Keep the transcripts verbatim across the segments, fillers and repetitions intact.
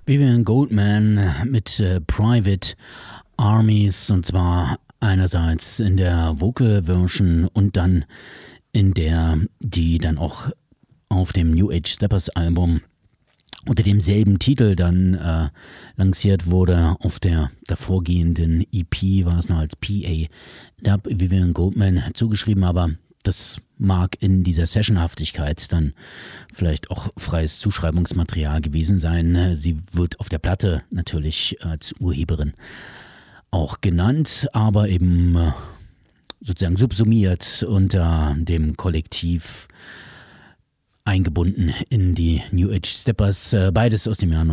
Vivian Goldman mit äh, Private Armies, und zwar einerseits in der Vocal Version und dann in der, die dann auch auf dem New Age Steppers Album unter demselben Titel dann äh, lanciert wurde. Auf der davorgehenden E P war es noch als P A Dub Vivian Goldman zugeschrieben, aber das mag in dieser Sessionhaftigkeit dann vielleicht auch freies Zuschreibungsmaterial gewesen sein. Sie wird auf der Platte natürlich als Urheberin auch genannt, aber eben sozusagen subsumiert unter dem Kollektiv eingebunden in die New Age Steppers, beides aus dem Jahr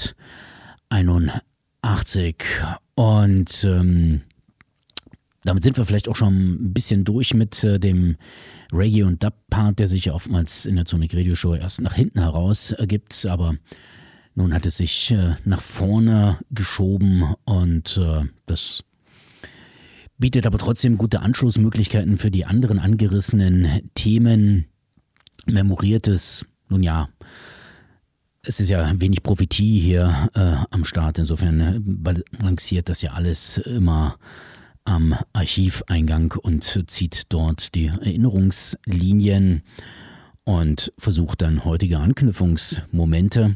neunzehnhunderteinundachtzig. Und ähm, damit sind wir vielleicht auch schon ein bisschen durch mit äh, dem Reggae- und Dub-Part, der sich ja oftmals in der Sonic Radio Show erst nach hinten heraus ergibt. Aber nun hat es sich äh, nach vorne geschoben und äh, das bietet aber trotzdem gute Anschlussmöglichkeiten für die anderen angerissenen Themen. Memoriertes, nun ja, es ist ja wenig Prophetie hier äh, am Start. Insofern äh, balanciert das ja alles immer am Archiveingang und zieht dort die Erinnerungslinien und versucht dann heutige Anknüpfungsmomente.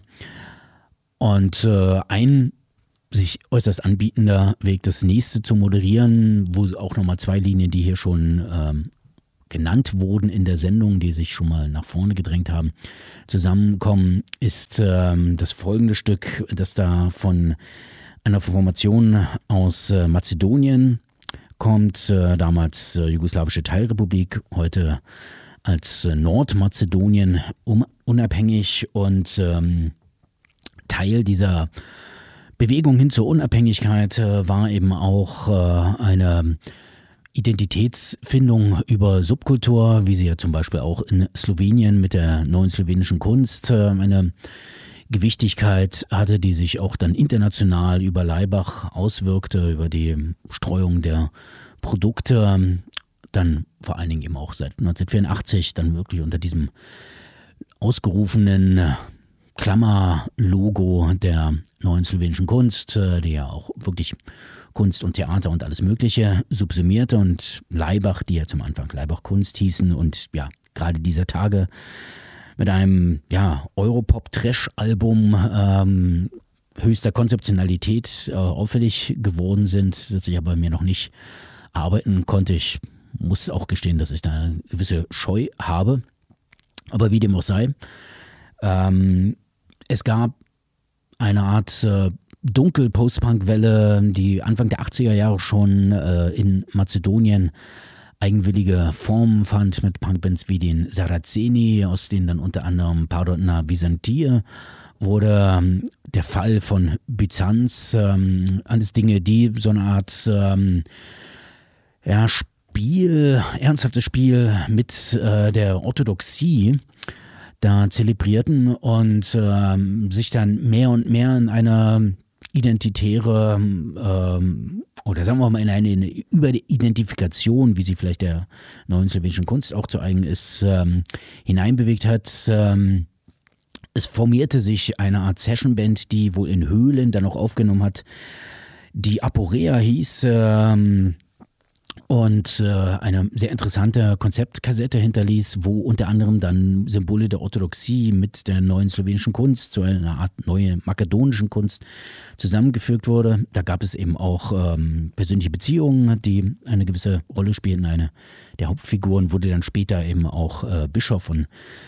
Und äh, ein sich äußerst anbietender Weg, das nächste zu moderieren, wo auch nochmal zwei Linien, die hier schon ähm, genannt wurden in der Sendung, die sich schon mal nach vorne gedrängt haben, zusammenkommen, ist ähm, das folgende Stück, das da von einer Formation aus äh, Mazedonien kommt, äh, damals äh, jugoslawische Teilrepublik, heute als äh, Nordmazedonien um, unabhängig und ähm, Teil dieser Bewegung hin zur Unabhängigkeit äh, war eben auch äh, eine Identitätsfindung über Subkultur, wie sie ja zum Beispiel auch in Slowenien mit der neuen slowenischen Kunst äh, eine Gewichtigkeit hatte, die sich auch dann international über Laibach auswirkte, über die Streuung der Produkte, dann vor allen Dingen eben auch seit neunzehnhundertvierundachtzig dann wirklich unter diesem ausgerufenen Klammerlogo der neuen slowenischen Kunst, die ja auch wirklich Kunst und Theater und alles Mögliche subsumierte, und Laibach, die ja zum Anfang Laibach Kunst hießen und ja, gerade dieser Tage mit einem ja, Europop-Trash-Album ähm, höchster Konzeptionalität äh, auffällig geworden sind, das ich aber mir noch nicht erarbeiten konnte. Ich muss auch gestehen, dass ich da eine gewisse Scheu habe. Aber wie dem auch sei, ähm, es gab eine Art äh, Dunkel-Post-Punk-Welle, die Anfang der achtziger Jahre schon äh, in Mazedonien eigenwillige Formen fand mit Punkbands wie den Sarazeni, aus denen dann unter anderem Parodna Byzantier wurde. Ähm, der Fall von Byzanz, ähm, alles Dinge, die so eine Art ähm, ja, Spiel, ernsthaftes Spiel mit äh, der Orthodoxie da zelebrierten und ähm, sich dann mehr und mehr in eine identitäre ähm, oder sagen wir mal in eine, eine Überidentifikation, wie sie vielleicht der neuen slowenischen Kunst auch zu eigen ist, ähm, hineinbewegt hat. Ähm, es formierte sich eine Art Sessionband, die wohl in Höhlen dann auch aufgenommen hat, die Aporea hieß, ähm, und äh, eine sehr interessante Konzeptkassette hinterließ, wo unter anderem dann Symbole der Orthodoxie mit der neuen slowenischen Kunst, so einer Art neue makedonischen Kunst zusammengefügt wurde. Da gab es eben auch ähm, persönliche Beziehungen, die eine gewisse Rolle spielten. Eine der Hauptfiguren wurde dann später eben auch äh, Bischof von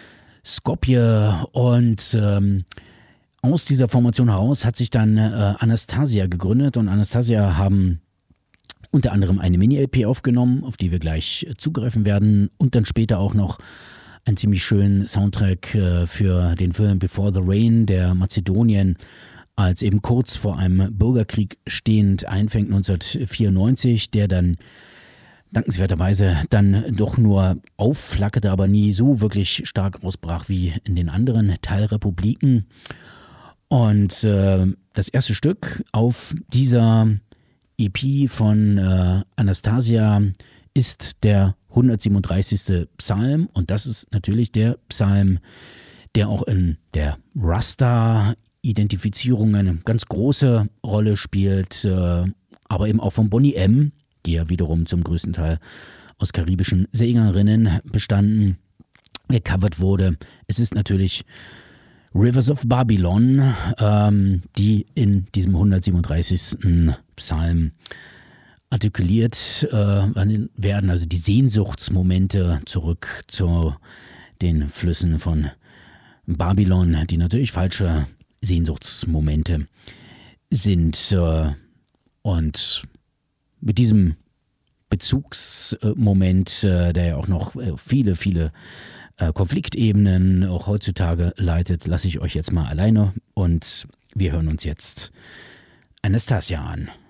Skopje, und ähm, aus dieser Formation heraus hat sich dann äh, Anastasia gegründet, und Anastasia haben unter anderem eine Mini-L P aufgenommen, auf die wir gleich zugreifen werden, und dann später auch noch einen ziemlich schönen Soundtrack äh, für den Film Before the Rain, der Mazedonien als eben kurz vor einem Bürgerkrieg stehend einfängt neunzehnhundertvierundneunzig, der dann dankenswerterweise dann doch nur aufflackerte, aber nie so wirklich stark ausbrach wie in den anderen Teilrepubliken. Und äh, das erste Stück auf dieser E P von äh, Anastasia ist der hundertsiebenunddreißigste Psalm, und das ist natürlich der Psalm, der auch in der Rasta Identifizierung eine ganz große Rolle spielt, äh, aber eben auch von Boney M., die ja wiederum zum größten Teil aus karibischen Sängerinnen bestanden, gecovert wurde. Es ist natürlich Rivers of Babylon, ähm, die in diesem hundertsiebenunddreißigsten Psalm artikuliert äh, werden, also die Sehnsuchtsmomente zurück zu den Flüssen von Babylon, die natürlich falsche Sehnsuchtsmomente sind. Äh, und mit diesem Bezugsmoment, äh, der ja auch noch äh, viele, viele äh, Konfliktebenen auch heutzutage leitet, lasse ich euch jetzt mal alleine und wir hören uns jetzt Anastasia an.